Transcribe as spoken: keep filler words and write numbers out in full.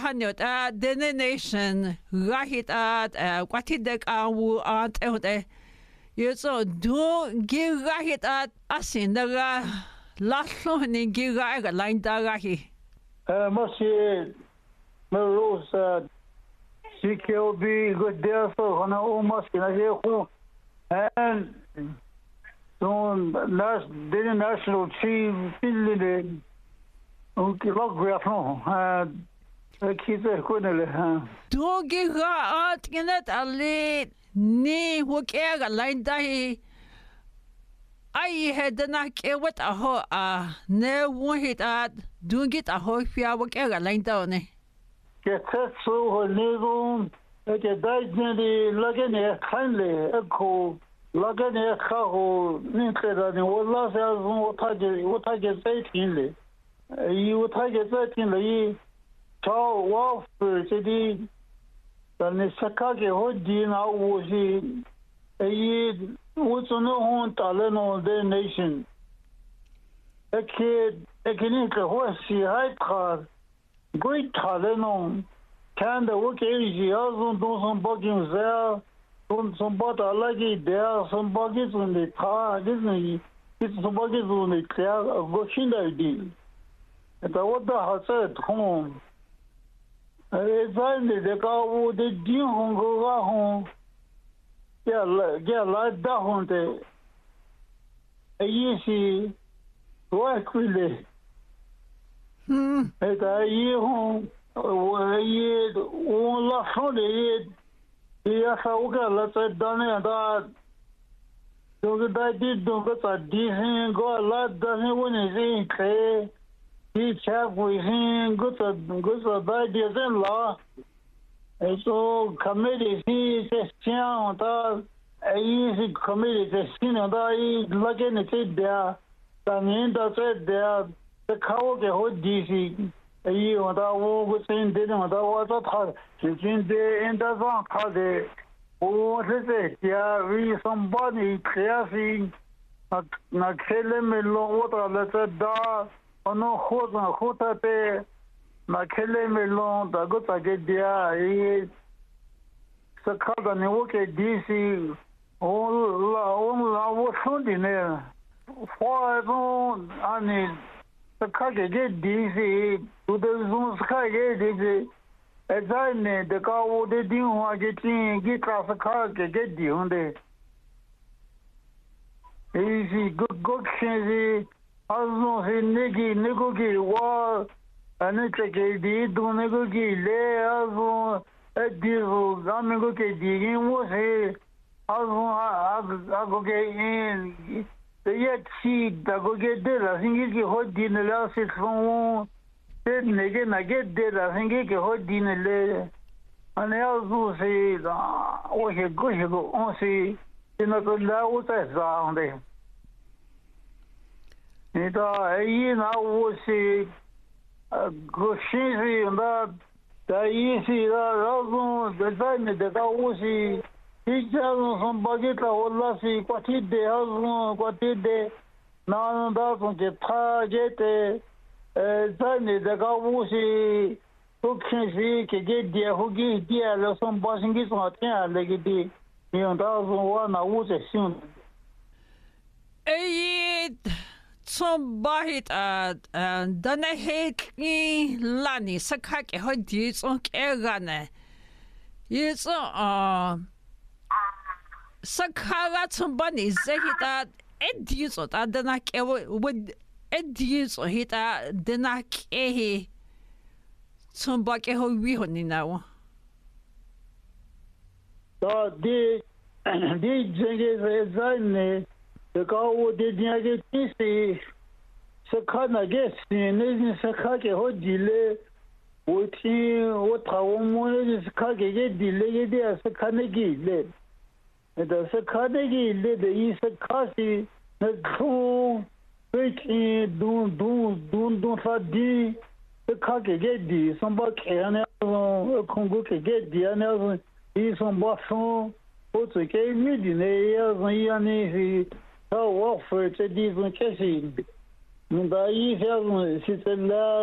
hanot a dene nation rahit at kwatidek awu at ehote yeso do girahit at asin daga laslo ni giraga line dagahi Uh, Monsieur Marosa, C K O B, good there for Hana Omas, and the national chief, Philly, who log and a kid, do gira at genet ali ni wokega line dahi. I had the knock what a ho a ne one hit at doing it a ho fia wokega line down. Get that so her niggle, like a dignity, lugging a kindly, a cool, lugging a cow, Ninked, and what last as what I get, what I get eighteen. You would take it thirteen, Chow Wolf, City, and the Sakaki Hodi now was he a year, what's on the home talent of the nation. A kid, a kinika horse, he high car. Great talent on Canada work easy, also do some buggings there, do some butter like it there, some buckets on the car, Disney, it's some buckets on the car, a Goshin idea. And I what the house at home. It's only the car would the deal home go home. Yeah, get like that one day. A easy work with it. Et à y on y on la fin de y a ça au gars là ça donne à donc da dit donc ça dit hein go là dans une zone créé qui chaque oui go ça go ça da dit là et so committee si question ta et si committee question da y lage ne te dia ta ne da te dia the cow get hot D C. A year on that war was saying, didn't want that was a hard. She's in the end of the what is it? Yeah, we somebody crazy. Not killing me long water, let's say, da, or no hot and hot at it. Not killing me long, the good I get there. The cow and work at D C. All, all, I was shooting there. For I don't, I mean, the car get D C, to the zoom sky get D C. As I know, the car would do what get in, get off the car, get D on there. Easy, good, good, change. I don't say niggy, niggy, wall, and it's a K D, do niggy, lay, I don't, a diesel, I'm going to get digging, what's here? I don't, I go get in. The yet seed that go get dead, I think you get hot dinner last six from then again. I get dead, I think you get hot dinner later. And I also say, oh, he go, he go, on see, you know, the loud sound there. It a year now was a go shinzy and that, the easy, that also the time that I was. He tells somebody that will see what he did, what he did. Now, that's on the target. Then the guy who see who can see, can get there, who get there, some bossing is not there, like it did. You know, that's one I was assumed. Eh, somebody at and then I hate me, Lani, Sakaki, how do you so care? Yes, uh. Sakara somebody say that Edis or Adanak would Edis or hit a Denak eh somebody who we honey now. So the the Zane, the cow did not get easy. Sakana gets in Sakaki ho delay. What he what how much is Kagi get delayed there, Sakanagi. The Sakadegi led the East Kasi, the two, which do do do do for D, the Kaki get D, somebody can a Congo get the another, is some Basson, what's a gay meeting, a year, how offer it a decent casing. And I eat, she's a